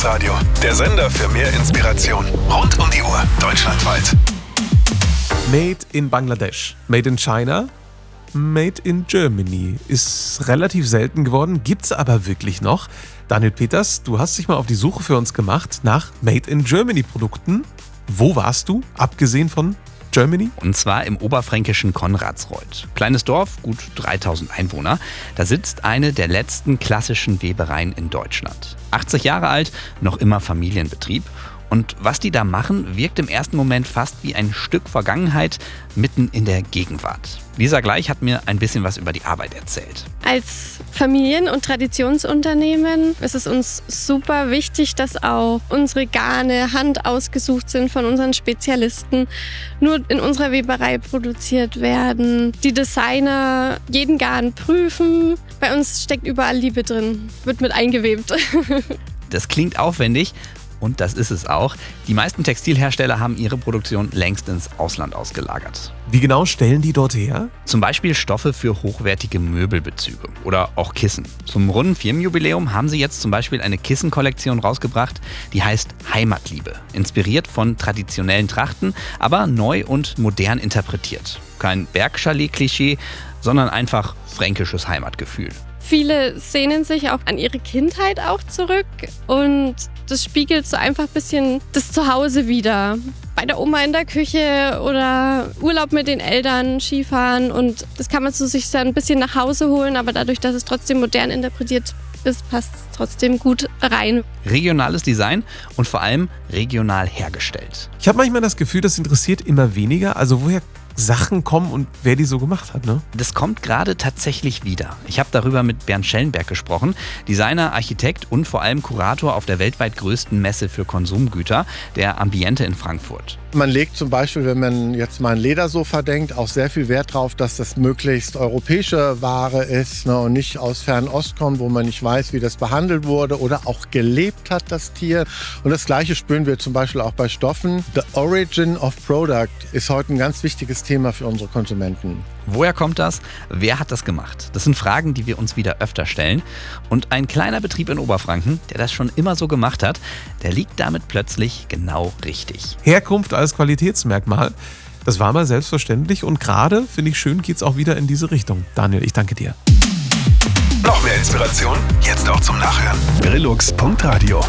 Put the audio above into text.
Radio, der Sender für mehr Inspiration. Rund um die Uhr, deutschlandweit. Made in Bangladesch, Made in China, Made in Germany. Ist relativ selten geworden, gibt's aber wirklich noch. Daniel Peters, du hast dich mal auf die Suche für uns gemacht nach Made in Germany Produkten. Wo warst du, abgesehen von Germany? Und zwar im oberfränkischen Konradsreuth. Kleines Dorf, gut 3000 Einwohner. Da sitzt eine der letzten klassischen Webereien in Deutschland. 80 Jahre alt, noch immer Familienbetrieb. Und was die da machen, wirkt im ersten Moment fast wie ein Stück Vergangenheit mitten in der Gegenwart. Lisa Gleich hat mir ein bisschen was über die Arbeit erzählt. Als Familien- und Traditionsunternehmen ist es uns super wichtig, dass auch unsere Garne handausgesucht sind von unseren Spezialisten, nur in unserer Weberei produziert werden. Die Designer jeden Garn prüfen. Bei uns steckt überall Liebe drin, wird mit eingewebt. Das klingt aufwendig. Und das ist es auch. Die meisten Textilhersteller haben ihre Produktion längst ins Ausland ausgelagert. Wie genau stellen die dort her? Zum Beispiel Stoffe für hochwertige Möbelbezüge oder auch Kissen. Zum runden Firmenjubiläum haben sie jetzt zum Beispiel eine Kissenkollektion rausgebracht, die heißt Heimatliebe. Inspiriert von traditionellen Trachten, aber neu und modern interpretiert. Kein Bergchalet-Klischee, sondern einfach fränkisches Heimatgefühl. Viele sehnen sich auch an ihre Kindheit auch zurück und das spiegelt so einfach ein bisschen das Zuhause wider. Bei der Oma in der Küche oder Urlaub mit den Eltern, Skifahren und das kann man so sich dann ein bisschen nach Hause holen, aber dadurch, dass es trotzdem modern interpretiert ist, passt es trotzdem gut rein. Regionales Design und vor allem regional hergestellt. Ich habe manchmal das Gefühl, das interessiert immer weniger. Also woher Sachen kommen und wer die so gemacht hat, ne? Das kommt gerade tatsächlich wieder. Ich habe darüber mit Bernd Schellenberg gesprochen, Designer, Architekt und vor allem Kurator auf der weltweit größten Messe für Konsumgüter, der Ambiente in Frankfurt. Man legt zum Beispiel, wenn man jetzt mal ein Ledersofa denkt, auch sehr viel Wert drauf, dass das möglichst europäische Ware ist, ne, und nicht aus Fernost kommt, wo man nicht weiß, wie das behandelt wurde oder auch gelebt hat, das Tier. Und das Gleiche spüren wir zum Beispiel auch bei Stoffen. The Origin of Product ist heute ein ganz wichtiges Thema für unsere Konsumenten. Woher kommt das? Wer hat das gemacht? Das sind Fragen, die wir uns wieder öfter stellen. Und ein kleiner Betrieb in Oberfranken, der das schon immer so gemacht hat, der liegt damit plötzlich genau richtig. Herkunft als Qualitätsmerkmal, das war mal selbstverständlich und gerade, finde ich schön, geht es auch wieder in diese Richtung. Daniel, ich danke dir. Noch mehr Inspiration? Jetzt auch zum Nachhören. Brillux.radio